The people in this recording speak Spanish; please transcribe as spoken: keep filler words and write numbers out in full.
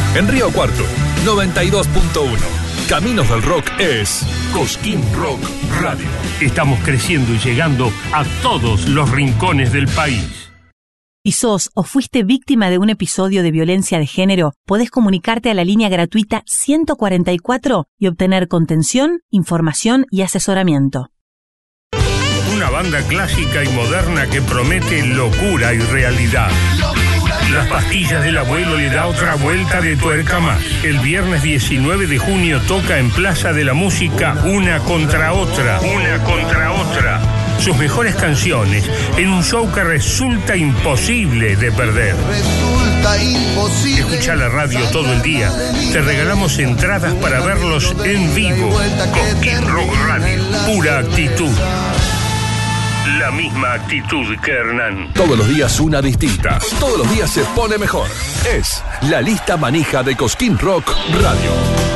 En Río Cuarto, noventa y dos punto uno. Caminos del Rock es Cosquín Rock Radio. Estamos creciendo y llegando a todos los rincones del país. Si sos o fuiste víctima de un episodio de violencia de género, podés comunicarte a la línea gratuita ciento cuarenta y cuatro y obtener contención, información y asesoramiento. Una banda clásica y moderna que promete locura y realidad. Las pastillas del abuelo le da otra vuelta de tuerca más. El viernes diecinueve de junio toca en Plaza de la Música Una contra Otra. Una contra Otra. Sus mejores canciones en un show que resulta imposible de perder. Resulta imposible. Escucha la radio todo el día. Te regalamos entradas para verlos en vivo. Cosquín Rock Radio. Pura actitud. La misma actitud que Hernán. Todos los días una distinta. Todos los días se pone mejor. Es la lista manija de Cosquín Rock Radio.